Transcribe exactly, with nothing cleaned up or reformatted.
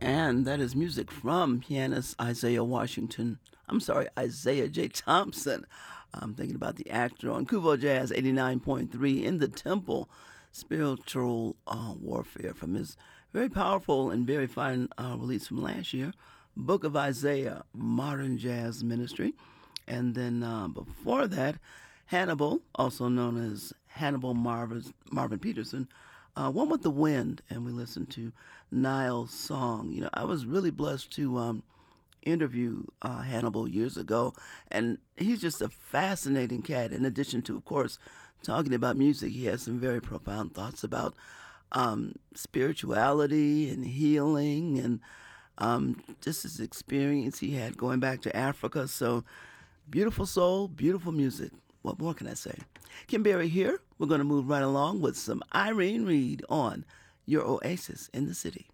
And that is music from pianist Isaiah Washington. I'm sorry, Isaiah J. Thompson. I'm thinking about the actor on Kuvo Jazz eighty-nine point three in the Temple, Spiritual uh, Warfare, from his very powerful and very fine uh, release from last year, Book of Isaiah, Modern Jazz Ministry. And then uh, before that, Hannibal, also known as Hannibal Marvin, Marvin Peterson, uh, One with the Wind, and we listened to Niall's song. You know, I was really blessed to um, interview uh, Hannibal years ago, and he's just a fascinating cat. In addition to, of course, talking about music, he has some very profound thoughts about um, spirituality and healing and um, just his experience he had going back to Africa. So, beautiful soul, beautiful music. What more can I say? Kim Berry here. We're going to move right along with some Irene Reed on Your Oasis in the City.